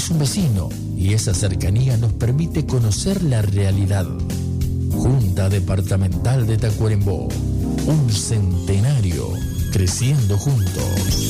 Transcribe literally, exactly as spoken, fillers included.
es un vecino y esa cercanía nos permite conocer la realidad. Junta Departamental de Tacuarembó, un centenario creciendo juntos.